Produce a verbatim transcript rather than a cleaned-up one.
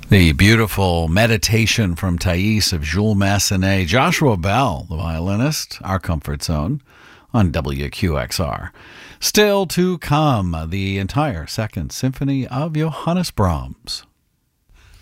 The beautiful meditation from Thais of Jules Massenet. Joshua Bell, the violinist, Our Comfort Zone on W Q X R. Still to come, the entire Second Symphony of Johannes Brahms.